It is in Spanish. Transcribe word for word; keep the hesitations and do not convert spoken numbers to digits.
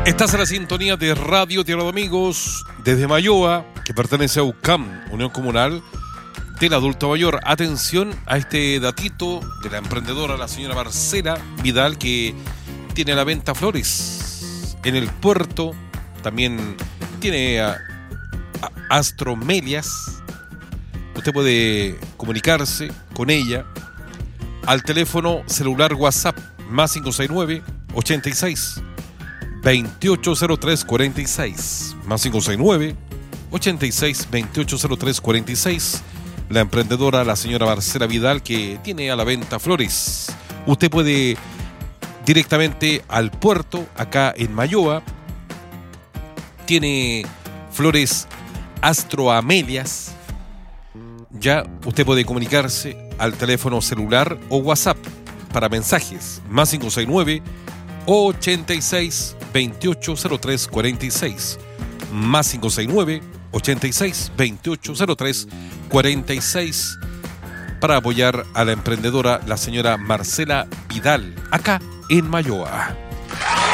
Estás en la sintonía de Radio Tierra de Amigos desde Mayoa, que pertenece a U C A M, Unión Comunal del Adulto Mayor. Atención a este datito de la emprendedora, la señora Marcela Vidal, que tiene a la venta flores en el puerto. También tiene a, a astromelias. Usted puede comunicarse con ella al teléfono celular WhatsApp más cinco seis nueve, ochenta y seis, veintiocho cero tres cuarenta y seis, más cinco seis nueve, ochenta y seis, veintiocho cero tres cuarenta y seis. La emprendedora, la señora Marcela Vidal, que tiene a la venta flores. Usted puede directamente al puerto, acá en Mayoa. Tiene flores astroamelias. Ya usted puede comunicarse al teléfono celular o WhatsApp para mensajes, más cinco seis nueve, ochenta y seis, veintiocho cero tres cuarenta y seis, más cinco seis nueve, ochenta y seis, veintiocho cero tres cuarenta y seis, para apoyar a la emprendedora, la señora Marcela Vidal, acá en Mayoa.